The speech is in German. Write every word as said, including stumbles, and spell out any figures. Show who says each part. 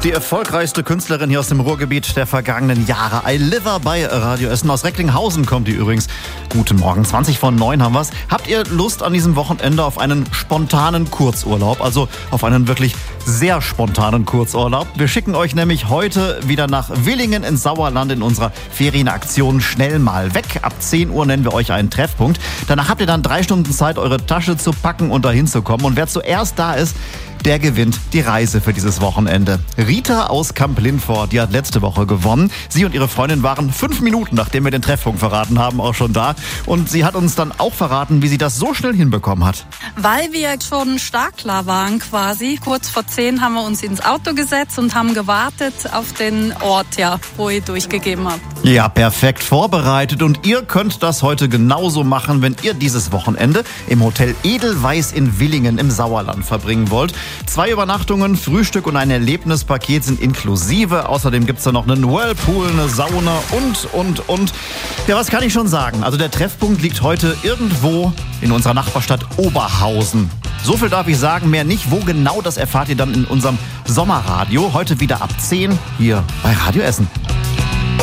Speaker 1: Die erfolgreichste Künstlerin hier aus dem Ruhrgebiet der vergangenen Jahre. I Live bei Radio Essen. Aus Recklinghausen kommt die übrigens. Guten Morgen, zwanzig vor neun haben wir's. Habt ihr Lust an diesem Wochenende auf einen spontanen Kurzurlaub? Also auf einen wirklich sehr spontanen Kurzurlaub. Wir schicken euch nämlich heute wieder nach Willingen ins Sauerland in unserer Ferienaktion Schnell mal weg. Ab zehn Uhr nennen wir euch einen Treffpunkt. Danach habt ihr dann drei Stunden Zeit, eure Tasche zu packen und dahin zu kommen. Und wer zuerst da ist, der gewinnt die Reise für dieses Wochenende. Rita aus Kamp-Lindfort, die hat letzte Woche gewonnen. Sie und ihre Freundin waren fünf Minuten, nachdem wir den Treffpunkt verraten haben, auch schon da. Und sie hat uns dann auch verraten, wie sie das so schnell hinbekommen hat.
Speaker 2: Weil wir schon startklar waren quasi. Kurz vor zehn haben wir uns ins Auto gesetzt und haben gewartet auf den Ort, ja, wo ihr durchgegeben habt.
Speaker 1: Ja, perfekt vorbereitet. Und ihr könnt das heute genauso machen, wenn ihr dieses Wochenende im Hotel Edelweiss in Willingen im Sauerland verbringen wollt. Zwei Übernachtungen, Frühstück und ein Erlebnispaket sind inklusive. Außerdem gibt's da noch einen Whirlpool, eine Sauna und, und, und. Ja, was kann ich schon sagen? Also der Treffpunkt liegt heute irgendwo in unserer Nachbarstadt Oberhausen. So viel darf ich sagen, mehr nicht. Wo genau, das erfahrt ihr dann in unserem Sommerradio. Heute wieder ab zehn hier bei Radio Essen.